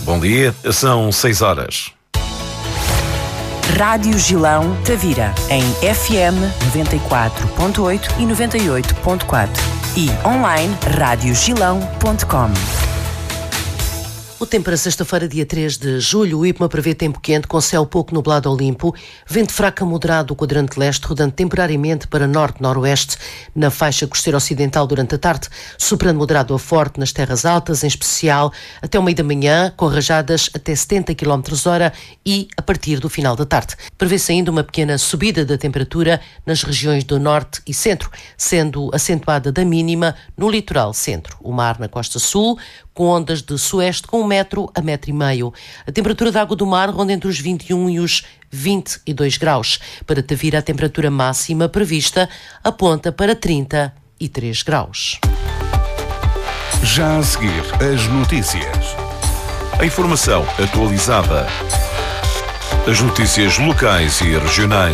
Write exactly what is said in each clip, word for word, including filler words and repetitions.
Bom dia, são seis horas. Rádio Gilão Tavira, em F M noventa e quatro ponto oito e noventa e oito ponto quatro e online rádio gilão ponto com. O tempo para sexta-feira, dia três de julho, o IPMA prevê tempo quente, com céu pouco nublado ao limpo, vento fraco a moderado do quadrante leste, rodando temporariamente para norte-noroeste na faixa costeira ocidental durante a tarde, soprando moderado a forte nas terras altas, em especial até o meio da manhã, com rajadas até setenta quilómetros hora e a partir do final da tarde. Prevê-se ainda uma pequena subida da temperatura nas regiões do norte e centro, sendo acentuada da mínima no litoral centro. O mar na costa sul, com ondas de sueste com um metro a metro e meio. A temperatura da água do mar ronda entre os vinte e um e os vinte e dois graus. Para Tavira, a temperatura máxima prevista aponta para trinta e três graus. Já a seguir, as notícias. A informação atualizada. As notícias locais e regionais.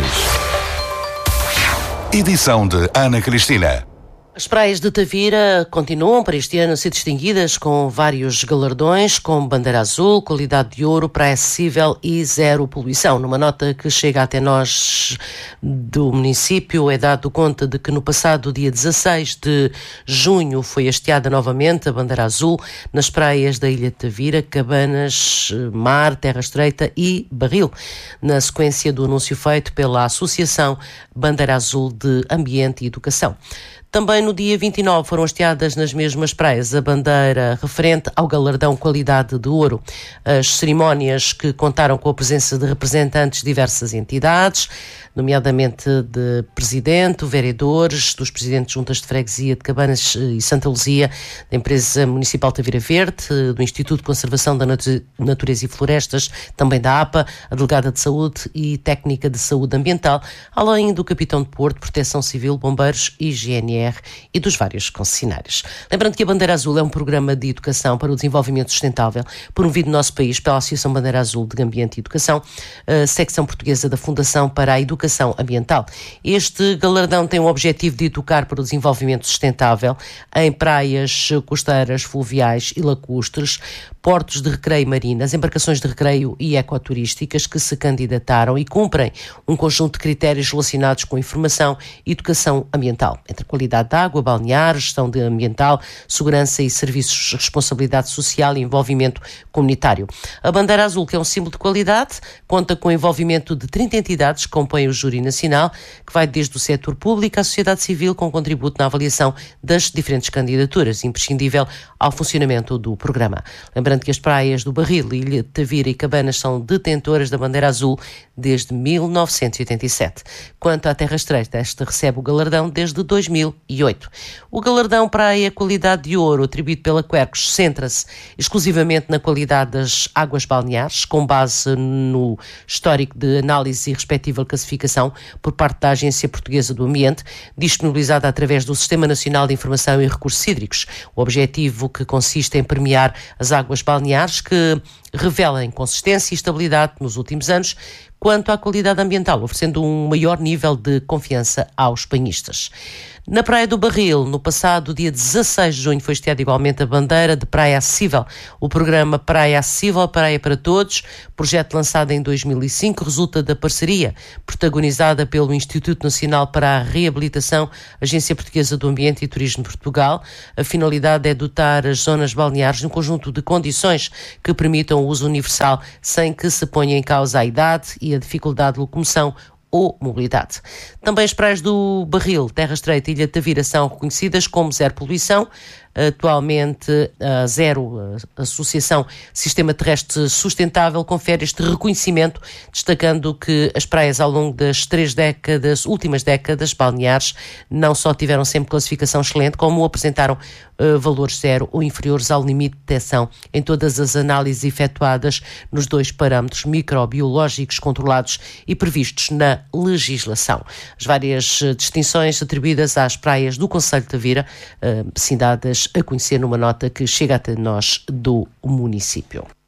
Edição de Ana Cristina. As praias de Tavira continuam para este ano a ser distinguidas com vários galardões, como bandeira azul, qualidade de ouro, praia acessível e zero poluição. Numa nota que chega até nós do município, é dado conta de que no passado dia dezasseis de junho foi hasteada novamente a bandeira azul nas praias da Ilha de Tavira, Cabanas, Mar, Terra Estreita e Barril, na sequência do anúncio feito pela Associação Bandeira Azul de Ambiente e Educação. Também no dia vinte e nove foram hasteadas nas mesmas praias a bandeira referente ao galardão Qualidade de Ouro. As cerimónias, que contaram com a presença de representantes de diversas entidades, nomeadamente de presidente, vereadores, dos presidentes de juntas de freguesia de Cabanas e Santa Luzia, da empresa municipal Tavira Verde, do Instituto de Conservação da Natureza e Florestas, também da A P A, a delegada de Saúde e técnica de Saúde Ambiental, além do capitão de Porto, Proteção Civil, Bombeiros e G N R e dos vários concessionários. Lembrando que a Bandeira Azul é um programa de educação para o desenvolvimento sustentável promovido no nosso país pela Associação Bandeira Azul de Ambiente e Educação, a secção portuguesa da Fundação para a Educação Ambiental. Este galardão tem o objetivo de educar para o desenvolvimento sustentável em praias costeiras, fluviais e lacustres, portos de recreio e marinas, embarcações de recreio e ecoturísticas que se candidataram e cumprem um conjunto de critérios relacionados com informação e educação ambiental, entre qualidade de água, balnear, gestão de ambiental, segurança e serviços, responsabilidade social e envolvimento comunitário. A Bandeira Azul, que é um símbolo de qualidade, conta com o envolvimento de trinta entidades que compõem o júri nacional, que vai desde o setor público à sociedade civil, com contributo na avaliação das diferentes candidaturas, imprescindível ao funcionamento do programa. Lembrando que as praias do Barril, Ilha de Tavira e Cabanas são detentoras da Bandeira Azul desde mil novecentos e oitenta e sete. Quanto à Terra Estreita, esta recebe o galardão desde dois mil e oito. O galardão Praia Qualidade de Ouro, atribuído pela Quercus, centra-se exclusivamente na qualidade das águas balneares, com base no histórico de análise e respectiva classificação por parte da Agência Portuguesa do Ambiente, disponibilizada através do Sistema Nacional de Informação e Recursos Hídricos. O objetivo, que consiste em premiar as águas balneares que revelam consistência e estabilidade nos últimos anos quanto à qualidade ambiental, oferecendo um maior nível de confiança aos banhistas. Na Praia do Barril, no passado dia dezasseis de junho, foi hasteada igualmente a bandeira de Praia Acessível. O programa Praia Acessível, Praia para Todos, projeto lançado em dois mil e cinco, resulta da parceria protagonizada pelo Instituto Nacional para a Reabilitação, Agência Portuguesa do Ambiente e Turismo de Portugal. A finalidade é dotar as zonas balneares de um conjunto de condições que permitam o uso universal sem que se ponha em causa a idade e a dificuldade de locomoção ou mobilidade. Também as praias do Barril, Terra Estreita e Ilha de Tavira são reconhecidas como zero poluição. Atualmente, a Zero, a Associação Sistema Terrestre Sustentável, confere este reconhecimento, destacando que as praias ao longo das três décadas, últimas décadas balneares, não só tiveram sempre classificação excelente, como apresentaram uh, valores zero ou inferiores ao limite de detecção em todas as análises efetuadas nos dois parâmetros microbiológicos controlados e previstos na legislação. As várias distinções atribuídas às praias do concelho de Tavira, uh, cidades a conhecer numa nota que chega até nós do município.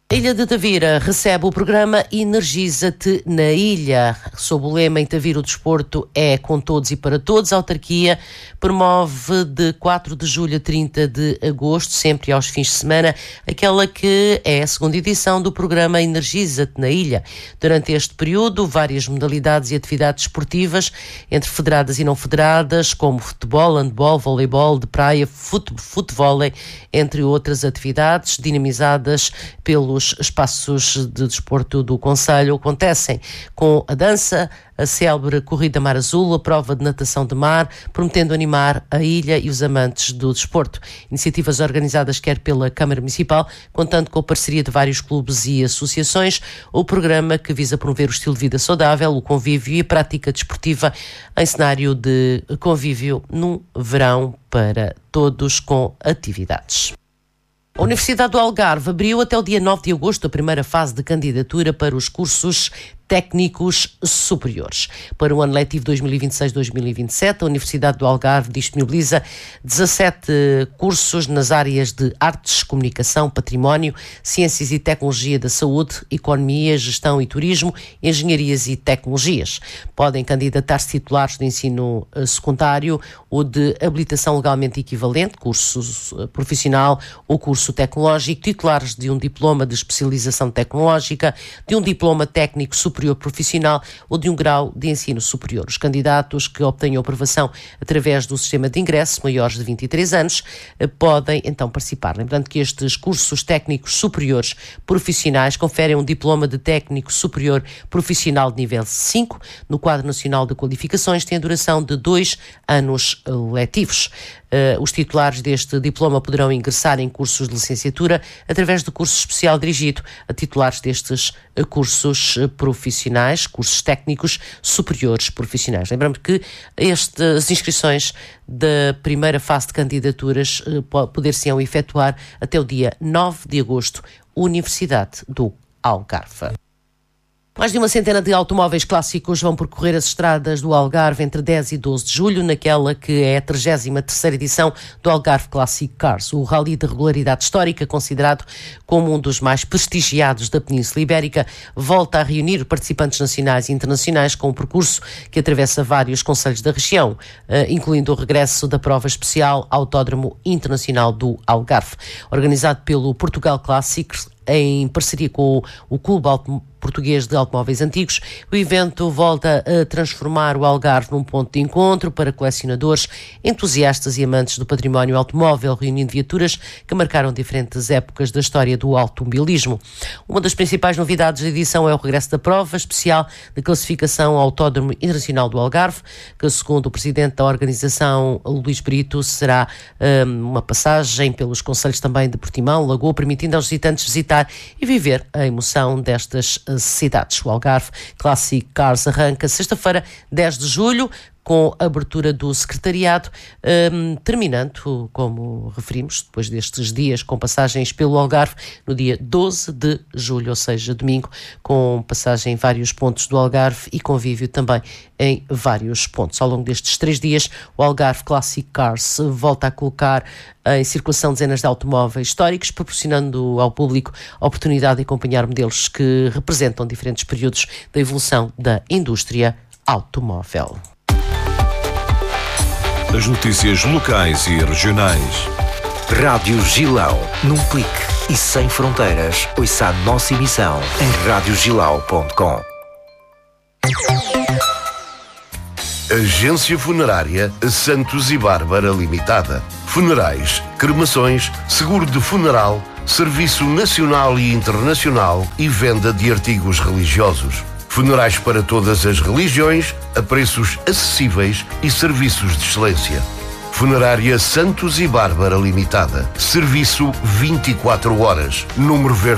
A Ilha de Tavira recebe o programa Energiza-te na Ilha. Sob o lema Em Tavira o desporto é com todos e para todos, a autarquia promove de quatro de julho a trinta de agosto, sempre aos fins de semana, aquela que é a segunda edição do programa Energiza-te na Ilha. Durante este período, várias modalidades e atividades esportivas, entre federadas e não federadas, como futebol, handball, voleibol de praia, fute- futevôlei, entre outras atividades, dinamizadas pelo os espaços de desporto do concelho, acontecem com a dança, a célebre Corrida Mar Azul, a prova de natação de mar, prometendo animar a ilha e os amantes do desporto. Iniciativas organizadas quer pela Câmara Municipal, contando com a parceria de vários clubes e associações, o programa que visa promover o estilo de vida saudável, o convívio e a prática desportiva em cenário de convívio num verão para todos com atividades. A Universidade do Algarve abriu até o dia nove de agosto a primeira fase de candidatura para os cursos técnicos superiores. Para o ano letivo dois mil e vinte e seis dois mil e vinte e sete, a Universidade do Algarve disponibiliza dezassete cursos nas áreas de artes, comunicação, património, ciências e tecnologia da saúde, economia, gestão e turismo, engenharias e tecnologias. Podem candidatar-se titulares de ensino secundário ou de habilitação legalmente equivalente, curso profissional ou curso tecnológico, titulares de um diploma de especialização tecnológica, de um diploma técnico superior superior profissional ou de um grau de ensino superior. Os candidatos que obtenham aprovação através do sistema de ingresso, maiores de vinte e três anos, podem então participar. Lembrando que estes cursos técnicos superiores profissionais conferem um diploma de técnico superior profissional de nível cinco, no quadro nacional de qualificações, tem a duração de dois anos letivos. Uh, os titulares deste diploma poderão ingressar em cursos de licenciatura através de curso especial dirigido a titulares destes uh, cursos uh, profissionais, cursos técnicos superiores profissionais. Lembramos que este, as inscrições da primeira fase de candidaturas uh, poder-se-ão efetuar até o dia nove de agosto, Universidade do Algarve. Mais de uma centena de automóveis clássicos vão percorrer as estradas do Algarve entre dez e doze de julho, naquela que é a trigésima terceira edição do Algarve Classic Cars, o rally de regularidade histórica, considerado como um dos mais prestigiados da Península Ibérica, volta a reunir participantes nacionais e internacionais com um percurso que atravessa vários concelhos da região, incluindo o regresso da prova especial Autódromo Internacional do Algarve, organizado pelo Portugal Classics, em parceria com o Clube Português de Automóveis Antigos. O evento volta a transformar o Algarve num ponto de encontro para colecionadores, entusiastas e amantes do património automóvel, reunindo viaturas que marcaram diferentes épocas da história do automobilismo. Uma das principais novidades da edição é o regresso da prova especial de classificação ao Autódromo Internacional do Algarve, que, segundo o presidente da organização, Luís Brito, será um, uma passagem pelos concelhos também de Portimão, Lagoa, permitindo aos visitantes visitar e viver a emoção destas cidades. O Algarve Classic Cars arranca sexta-feira, dez de julho, com a abertura do secretariado, um, terminando, como referimos, depois destes dias com passagens pelo Algarve, no dia doze de julho, ou seja, domingo, com passagem em vários pontos do Algarve e convívio também em vários pontos. Ao longo destes três dias, o Algarve Classic Cars volta a colocar em circulação dezenas de automóveis históricos, proporcionando ao público a oportunidade de acompanhar modelos que representam diferentes períodos da evolução da indústria automóvel. As notícias locais e regionais. Rádio Gilão. Num clique e sem fronteiras, ouça a nossa emissão em rádio gilau ponto com. Agência Funerária Santos e Bárbara Limitada. Funerais, cremações, seguro de funeral, serviço nacional e internacional e venda de artigos religiosos. Funerais para todas as religiões, a preços acessíveis e serviços de excelência. Funerária Santos e Bárbara Limitada. Serviço vinte e quatro horas. Número verde